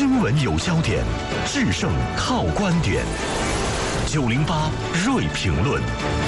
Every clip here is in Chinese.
新闻有焦点，制胜靠观点。908锐评论。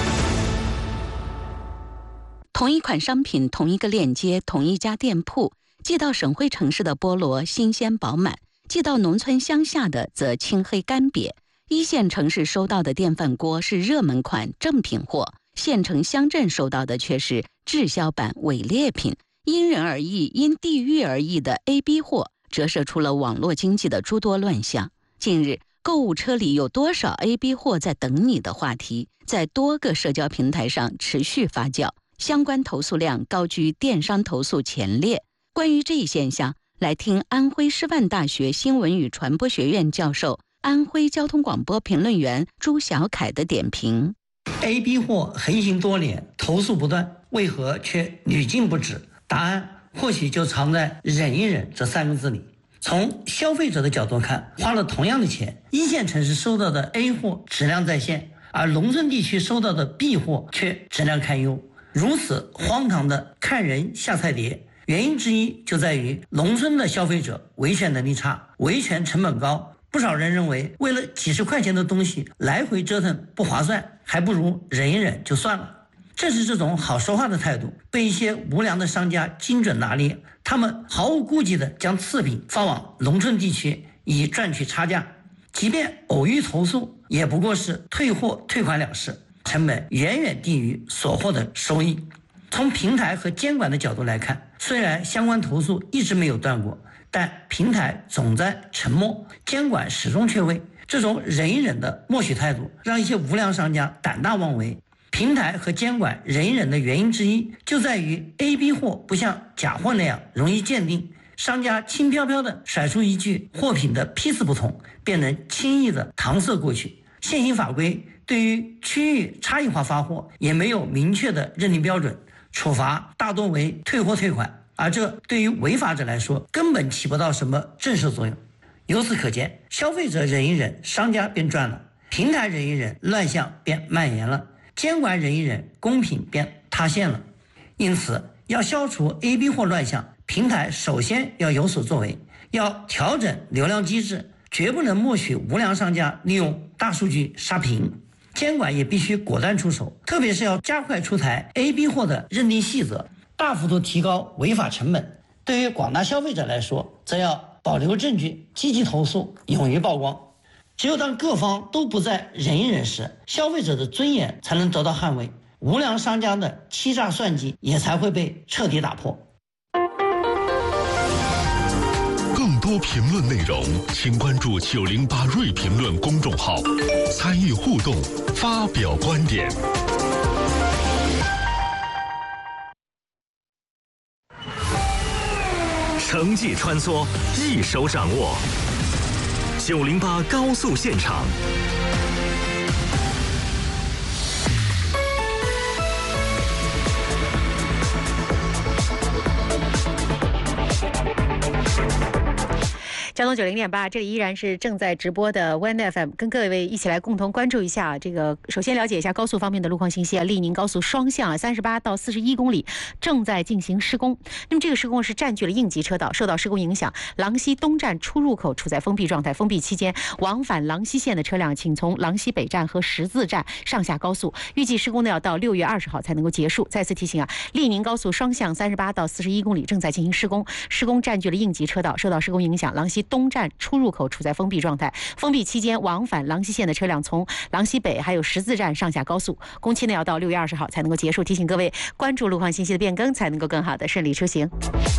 同一款商品，同一个链接，同一家店铺，寄到省会城市的菠萝新鲜饱满，寄到农村乡下的则青黑干瘪。一线城市收到的电饭锅是热门款正品货，县城乡镇收到的却是滞销版伪劣品。因人而异，因地域而异的 A、B 货，折射出了网络经济的诸多乱象。近日，购物车里有多少 A、B 货在等你的话题，在多个社交平台上持续发酵，相关投诉量高居电商投诉前列。关于这一现象，来听安徽师范大学新闻与传播学院教授、安徽交通广播评论员朱小凯的点评。 A、B 货横行多年，投诉不断，为何却屡禁不止？答案或许就藏在忍一忍这3个字里。从消费者的角度看，花了同样的钱，一线城市收到的 A 货质量在线，而农村地区收到的 B 货却质量堪忧。如此荒唐的看人下菜碟，原因之一就在于农村的消费者维权能力差，维权成本高。不少人认为，为了几十块钱的东西来回折腾不划算，还不如忍一忍就算了。正是这种好说话的态度，被一些无良的商家精准拿捏，他们毫无顾忌地将次品放往农村地区，以赚取差价。即便偶遇投诉，也不过是退货退款了事，成本远远低于所获的收益。从平台和监管的角度来看，虽然相关投诉一直没有断过，但平台总在沉默，监管始终缺位。这种忍一忍的默许态度，让一些无良商家胆大妄为。平台和监管忍一忍的原因之一，就在于 A、B 货不像假货那样容易鉴定，商家轻飘飘地甩出一句货品的批次不同，便能轻易地搪塞过去。现行法规对于区域差异化发货也没有明确的认定标准，处罚大多为退货退款，而这对于违法者来说根本起不到什么震慑作用。由此可见，消费者忍一忍，商家便赚了；平台忍一忍，乱象便蔓延了；监管忍一忍，公平便塌陷了。因此，要消除 A、B 货乱象，平台首先要有所作为，要调整流量机制，绝不能默许无良商家利用大数据杀屏。监管也必须果断出手，特别是要加快出台 A、B 货的认定细则，大幅度提高违法成本。对于广大消费者来说，则要保留证据，积极投诉，勇于曝光。只有当各方都不再忍一忍时，消费者的尊严才能得到捍卫，无良商家的欺诈算计也才会被彻底打破。 更多评论内容，请关注908锐评论公众号，参与互动，发表观点。城际穿梭，一手掌握。908高速现场。 交通90.8，这里依然是正在直播的 One FM， 跟各位一起来共同关注一下这个。首先了解一下高速方面的路况信息啊，利宁高速双向38到41公里正在进行施工。那么这个施工是占据了应急车道，受到施工影响，郎溪东站出入口处在封闭状态。封闭期间，往返郎溪线的车辆请从郎溪北站和十字站上下高速。预计施工呢要到6月20号才能够结束。再次提醒啊，利宁高速双向38到41公里正在进行施工，施工占据了应急车道，受到施工影响，郎溪东站出入口处在封闭状态。封闭期间，往返郎溪线的车辆从郎溪北还有十字站上下高速。工期呢要到6月20号才能够结束。提醒各位关注路况信息的变更，才能够更好的顺利出行。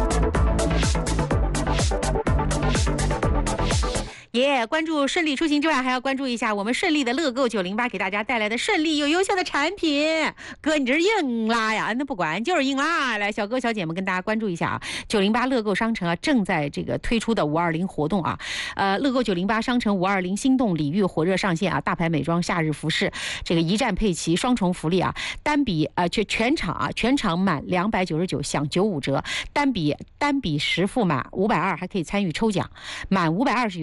关注顺利出行之外，还要关注一下我们顺利的乐购908给大家带来的顺利又优秀的产品。哥，你这是硬拉呀？那不管，就是硬拉。来，小哥小姐们跟大家关注一下啊，908乐购商城啊正在这个推出的520活动啊，乐购908商城520心动礼遇火热上线啊，大牌美妆夏日服饰，这个一站配齐双重福利啊，全场满299享95折，单笔10付满520还可以参与抽奖，满520元啊就不用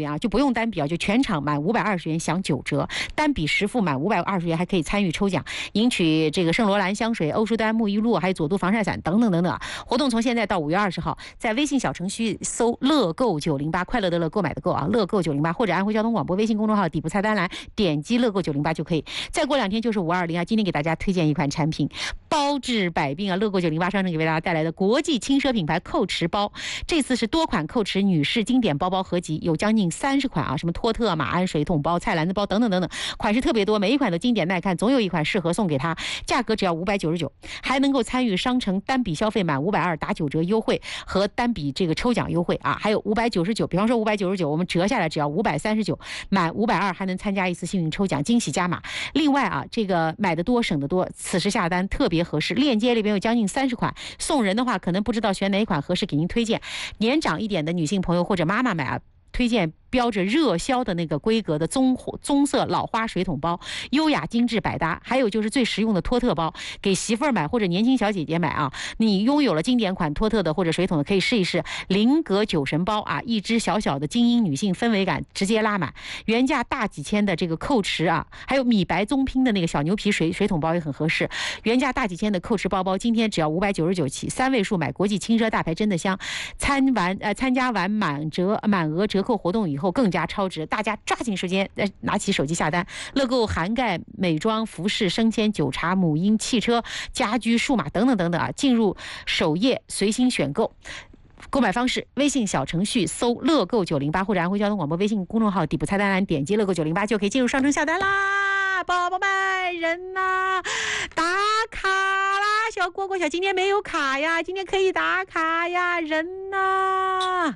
用单笔啊，就全场满520元享9折，单笔实付满520元还可以参与抽奖，赢取这个圣罗兰香水、欧舒丹沐浴露，还有佐杜防晒伞等等等等。活动从现在到5月20号，在微信小程序搜乐购908，快乐的乐，购买的购啊，乐购908，或者安徽交通广播微信公众号底部菜单栏点击乐购908就可以。再过2天就是520啊，今天给大家推荐一款产品，包治百病啊！乐购908商城给大家带来的国际轻奢品牌蔻驰包，这次是多款蔻驰女士经典包包合集，有将近30款啊，什么托特、马鞍、水桶包、菜篮子包等等等等，款式特别多，每一款都经典耐看，总有一款适合送给他，价格只要599，还能够参与商城单笔消费满520打9折优惠和单笔这个抽奖优惠啊，还有599，比方说599，我们折下来只要539，满520还能参加一次幸运抽奖，惊喜加码。另外啊，这个买的多省得多，此时下单特别合适，链接里边有将近30款，送人的话可能不知道选哪一款合适，给您推荐。年长一点的女性朋友或者妈妈买啊，推荐标着热销的那个规格的棕色老花水桶包，优雅精致百搭。还有就是最实用的托特包，给媳妇儿买或者年轻小姐姐买啊，你拥有了经典款托特的或者水桶的，可以试一试菱格酒神包啊，一只小小的精英女性氛围感直接拉满，原价大几千的这个蔻驰啊，还有米白棕拼的那个小牛皮水桶包也很合适，原价大几千的蔻驰包包今天只要599起，3位数买，国际轻奢大牌真的香。参加完满额折扣活动以后更加超值，大家抓紧时间拿起手机下单。乐购涵盖美妆、服饰、生鲜、酒茶、母婴、汽车、家居、数码等等等等啊，进入首页随心选购。购买方式：微信小程序搜乐购908，或者安徽交通广播微信公众号底部菜单栏点击乐购908就可以进入商城下单啦。宝宝们，人呐，打卡啦！小蝈蝈小今天没有卡呀，今天可以打卡呀，人呐！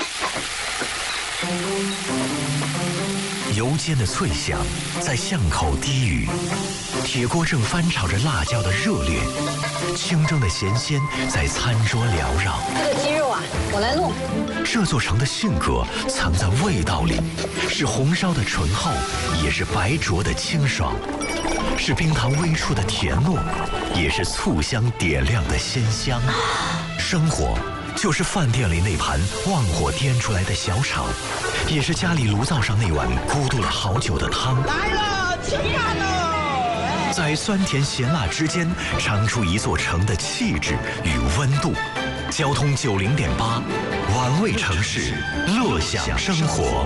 油煎的脆响在巷口低语，铁锅正翻炒着辣椒的热烈，清蒸的咸鲜在餐桌缭绕。 这个鸡肉啊，我来弄。 这座城的性格藏在味道里，是红烧的醇厚，也是白灼的清爽，是冰糖微出的甜糯，也是醋香点亮的鲜香。生活就是饭店里那盘旺火颠出来的小炒，也是家里炉灶上那碗咕嘟了好久的汤。 来了，吃饭喽！ 在酸甜咸辣之间，尝出一座城的气质与温度。交通90.8，玩味城市，乐享生活。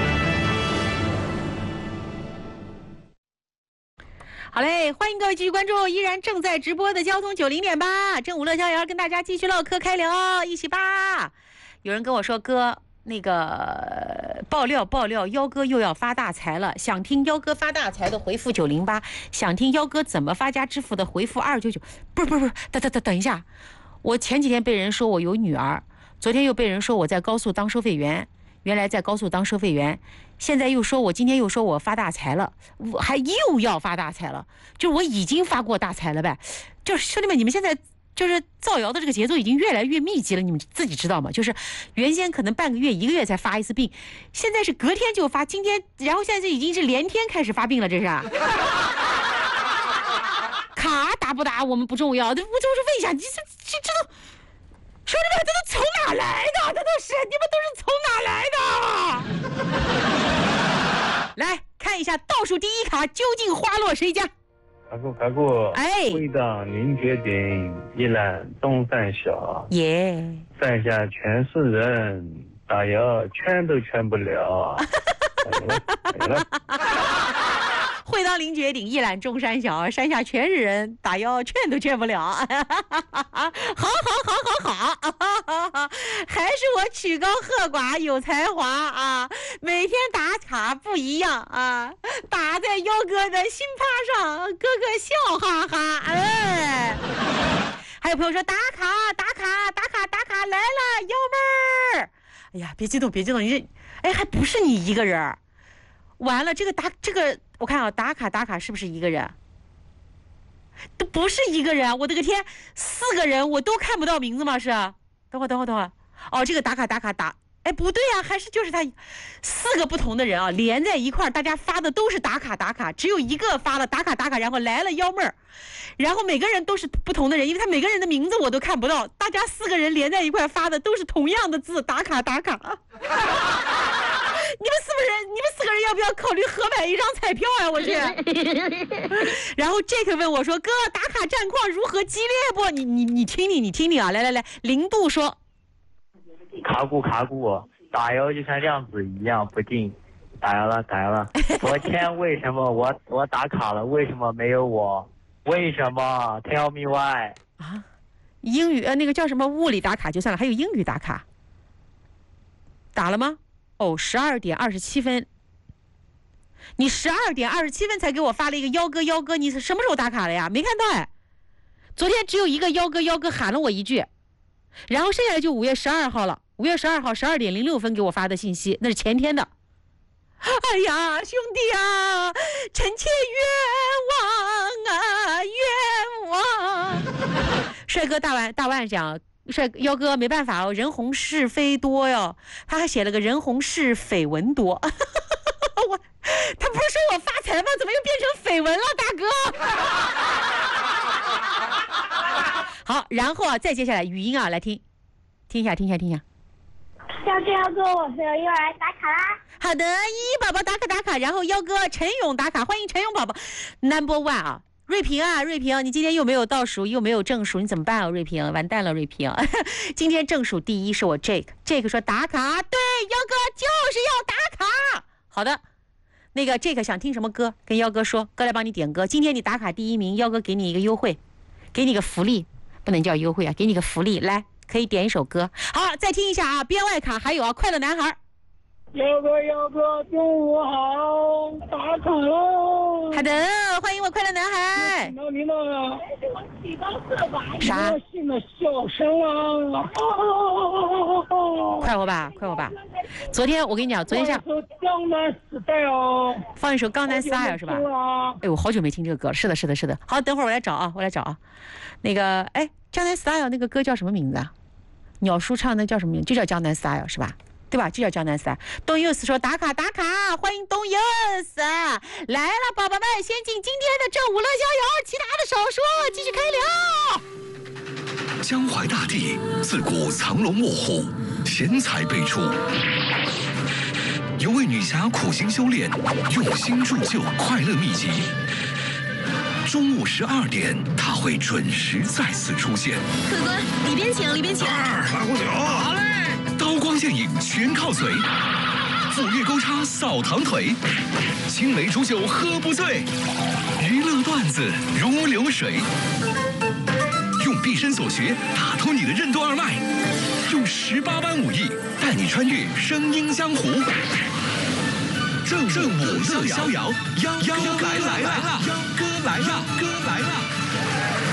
好嘞，欢迎各位继续关注依然正在直播的交通90.8，正午乐逍遥，跟大家继续唠嗑开聊，一起吧。有人跟我说，哥，那个爆料，幺哥又要发大财了。想听幺哥发大财的回复908，想听幺哥怎么发家致富的回复299。不是，等一下，我前几天被人说我有女儿，昨天又被人说我在高速当收费员。原来在高速当收费员，现在今天又说我发大财了，我还又要发大财了，就是我已经发过大财了呗。就是兄弟们，你们现在就是造谣的这个节奏已经越来越密集了，你们自己知道吗？就是原先可能半个月、1个月才发一次病，现在是隔天就发，今天然后现在已经是连天开始发病了，这是啊。卡打不打我们不重要，我就是问一下，这都。兄弟们，这都从哪来的？这都是你们都是从哪来的？来看一下倒数第一卡究竟花落谁家？ 开过， 哎， 回档您决定，一览东山小， 耶， 山下全是人，打药劝都劝不了。来了。 会当凌绝顶，一览众山小，山下全是人，打药劝都劝不了。好，还是我曲高和寡有才华啊！每天打卡不一样啊，打在幺哥的心趴上，哥哥笑哈哈。哎，还有朋友说打卡来了，幺妹儿。哎呀，别激动，你这哎还不是你一个人。完了，这个我看啊，打卡是不是一个人？都不是一个人，我的个天，4个人我都看不到名字吗？是？等会儿，哦，这个打，哎，不对啊，还是就是他4个不同的人啊，连在一块儿，大家发的都是打卡，只有一个发了打卡，然后来了幺妹儿，然后每个人都是不同的人，因为他每个人的名字我都看不到，大家4个人连在一块发的都是同样的字，打卡。你们是不是不要考虑合买一张彩票呀？我去。然后 Jake 问我说：“哥，打卡战况如何激烈不？你听听啊！来，0度说。 卡股，打油就像量子一样不定。打油了。昨天为什么我打卡了？为什么没有我？为什么 ？Tell me why？ 啊，英语那个叫什么物理打卡就算了，还有英语打卡。打了吗？哦，12点27分。你12点27分才给我发了一个幺哥，你什么时候打卡了呀？没看到哎。昨天只有一个幺哥喊了我一句，然后剩下的就5月12号了。5月12号12点06分给我发的信息，那是前天的。哎呀，兄弟啊，臣妾冤枉啊，冤枉！帅哥大腕讲，幺哥没办法哦，人红是非多哟。他还写了个人红是绯闻多。他不是说我发财吗？怎么又变成绯闻了，大哥？好，然后啊，再接下来语音啊，来听一下。 幺哥，我是又来打卡啦。 好的，依依宝宝打卡，然后幺哥陈勇打卡，欢迎陈勇宝宝 ，Number 1啊。瑞平，你今天又没有倒数，又没有正数，你怎么办啊？瑞平，完蛋了，瑞平。今天正数第一是我 Jake 说打卡，对，幺哥就是要打卡。好的，那个 Jake 想听什么歌，跟幺哥说，哥来帮你点歌。今天你打卡第1名，幺哥给你一个优惠，给你个福利，不能叫优惠啊，给你个福利，来，可以点一首歌。好，再听一下啊，边外卡还有啊，快乐男孩。 幺哥，中午好，打卡喽！ 好的，欢迎我快乐男孩。 听到啥？ 高兴的笑声啊！ 快活吧！昨天我跟你讲，昨天下江南 style， 放一首江南 style 是吧？哎，我好久没听这个歌了。是的。好，等会儿我来找啊。那个，哎，江南 style 那个歌叫什么名字啊？鸟叔唱的叫什么名字？就叫江南 style 是吧？对吧？就叫江南 style。东佑斯说打卡，欢迎东佑斯来了，宝宝们，先进今天的正午乐逍遥，其他的少说，继续开聊。 江淮大地自古藏龙卧虎，贤才辈出。有位女侠苦心修炼，用心铸就快乐秘籍。中午12点，她会准时再次出现。 客官，里边请。 来壶酒。好嘞。刀光剑影全靠嘴，斧钺钩叉扫堂腿，青梅煮酒喝不醉，娱乐段子如流水。用毕生所学打通你的任督二脉，用18般武艺带你穿越声音江湖。正午乐逍遥，幺哥来了，